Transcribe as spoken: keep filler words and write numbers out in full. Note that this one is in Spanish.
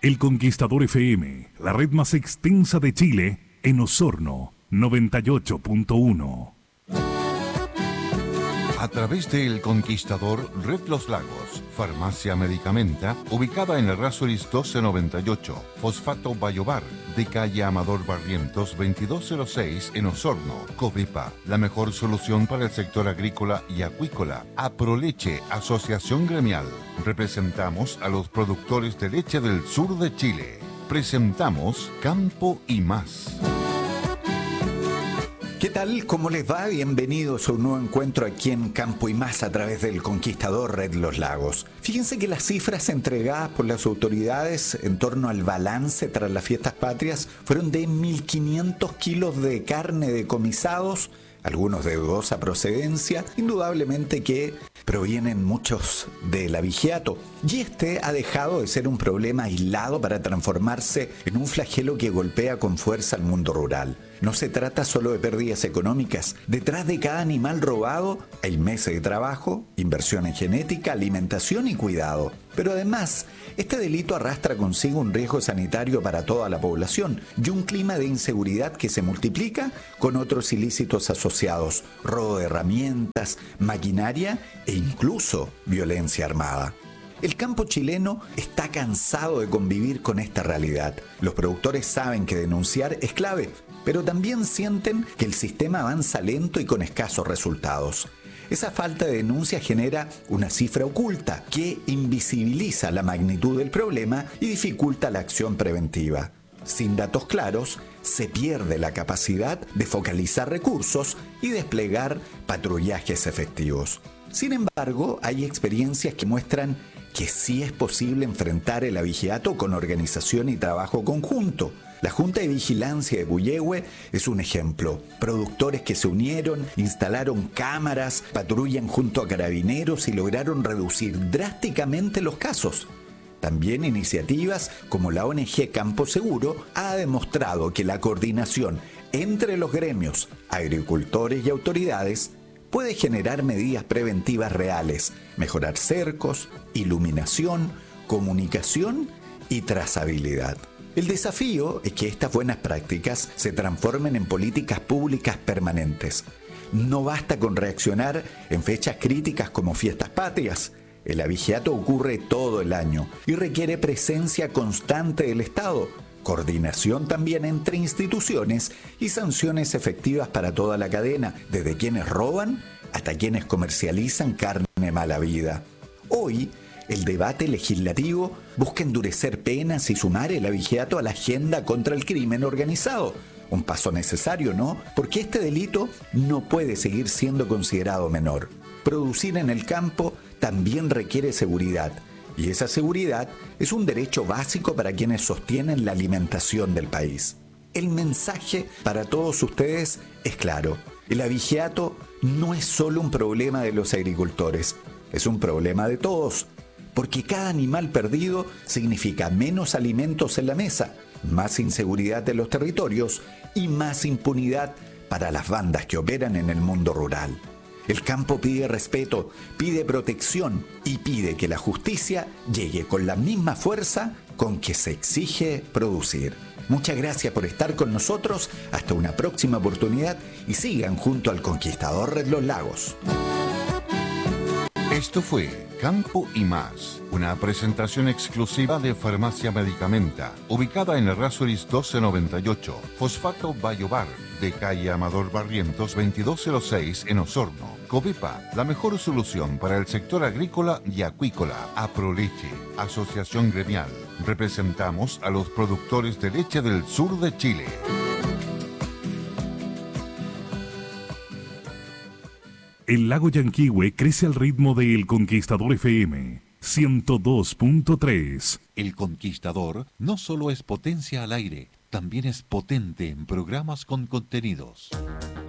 El Conquistador F M, la red más extensa de Chile, en Osorno, noventa y ocho punto uno. A través de El Conquistador, Red Los Lagos, Farmacia Medicamenta, ubicada en Errázuriz doce noventa y ocho, Fosfato Bayobar, de calle Amador Barrientos veintidós cero seis en Osorno, Covipa, la mejor solución para el sector agrícola y acuícola. Aproleche, Asociación Gremial. Representamos a los productores de leche del sur de Chile. Presentamos Campo y Más. ¿Qué tal? ¿Cómo les va? Bienvenidos a un nuevo encuentro aquí en Campo y Más a través del Conquistador Red Los Lagos. Fíjense que las cifras entregadas por las autoridades en torno al balance tras las fiestas patrias fueron de mil quinientos kilos de carne decomisados, algunos de dudosa procedencia, indudablemente que provienen muchos del abigeato. Y este ha dejado de ser un problema aislado para transformarse en un flagelo que golpea con fuerza al mundo rural. No se trata solo de pérdidas económicas. Detrás de cada animal robado hay meses de trabajo, inversión en genética, alimentación y cuidado. Pero además, este delito arrastra consigo un riesgo sanitario para toda la población y un clima de inseguridad que se multiplica con otros ilícitos asociados, robo de herramientas, maquinaria e incluso violencia armada. El campo chileno está cansado de convivir con esta realidad. Los productores saben que denunciar es clave, pero también sienten que el sistema avanza lento y con escasos resultados. Esa falta de denuncia genera una cifra oculta que invisibiliza la magnitud del problema y dificulta la acción preventiva. Sin datos claros, se pierde la capacidad de focalizar recursos y desplegar patrullajes efectivos. Sin embargo, hay experiencias que muestran que sí es posible enfrentar el abigeato con organización y trabajo conjunto. La Junta de Vigilancia de Puyehue es un ejemplo. Productores que se unieron, instalaron cámaras, patrullan junto a carabineros y lograron reducir drásticamente los casos. También iniciativas como la O N G Campo Seguro ha demostrado que la coordinación entre los gremios, agricultores y autoridades puede generar medidas preventivas reales, mejorar cercos, iluminación, comunicación y trazabilidad. El desafío es que estas buenas prácticas se transformen en políticas públicas permanentes. No basta con reaccionar en fechas críticas como fiestas patrias. El abigeato ocurre todo el año y requiere presencia constante del Estado, coordinación también entre instituciones y sanciones efectivas para toda la cadena, desde quienes roban hasta quienes comercializan carne mala vida. Hoy, el debate legislativo busca endurecer penas y sumar el abigeato a la agenda contra el crimen organizado. Un paso necesario, ¿no? Porque este delito no puede seguir siendo considerado menor. Producir en el campo también requiere seguridad. Y esa seguridad es un derecho básico para quienes sostienen la alimentación del país. El mensaje para todos ustedes es claro. El abigeato no es solo un problema de los agricultores, es un problema de todos. Porque cada animal perdido significa menos alimentos en la mesa, más inseguridad de los territorios y más impunidad para las bandas que operan en el mundo rural. El campo pide respeto, pide protección y pide que la justicia llegue con la misma fuerza con que se exige producir. Muchas gracias por estar con nosotros. Hasta una próxima oportunidad y sigan junto al Conquistador Red Los Lagos. Esto fue Campo y Más, una presentación exclusiva de Farmacia Medicamenta, ubicada en Errázuriz doce noventa y ocho, Fosfato Bayobar, de calle Amador Barrientos veintidós cero seis en Osorno. Covipa, la mejor solución para el sector agrícola y acuícola. Aproleche, Asociación Gremial. Representamos a los productores de leche del sur de Chile. El lago Yanquihue crece al ritmo de El Conquistador F M ciento dos punto tres. El Conquistador no solo es potencia al aire, también es potente en programas con contenidos.